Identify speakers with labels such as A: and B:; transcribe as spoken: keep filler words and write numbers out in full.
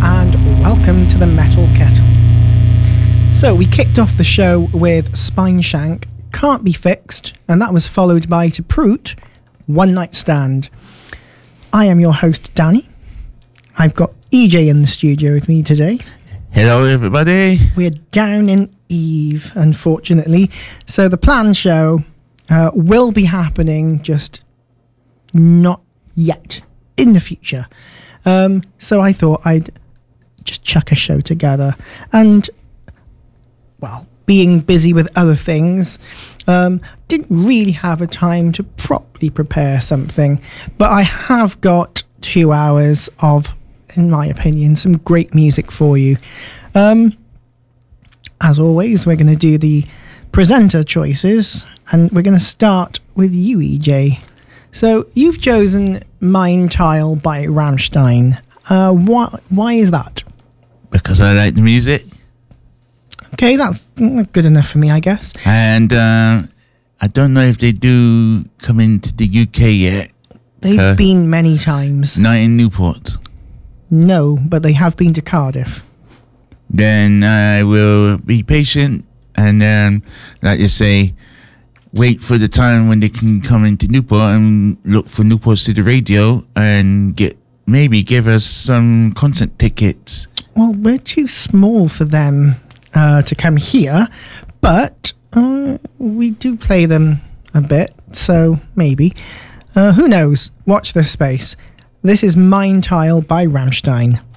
A: and welcome to the Metal Kettle. So we kicked off the show with Spineshank, Can't Be Fixed, and that was followed by Taproot, One Night Stand. I am your host, Danny. I've got E J in the studio with me today.
B: Hello, everybody.
A: We're down in Eve, unfortunately. So the planned show uh, will be happening, just not yet, in the future. Um, so I thought I'd just chuck a show together. And, well, being busy with other things, um, didn't really have a time to properly prepare something. But I have got two hours of, in my opinion, some great music for you. Um, as always, we're going to do the presenter choices, and we're going to start with you, E J. So you've chosen Mind Tile by Rammstein. Uh, why, why is that?
B: Because I like the music.
A: Okay, that's good enough for me, I guess.
B: And uh, I don't know if they do come into the U K yet.
A: They've
B: uh,
A: been many times.
B: Not in Newport.
A: No, but they have been to Cardiff.
B: Then I will be patient and then, like you say, wait for the time when they can come into Newport and look for Newport City Radio and get maybe give us some concert tickets.
A: Well, we're too small for them uh, to come here, but uh, we do play them a bit, so maybe. Uh, who knows? Watch this space. This is Mind Tile by Rammstein.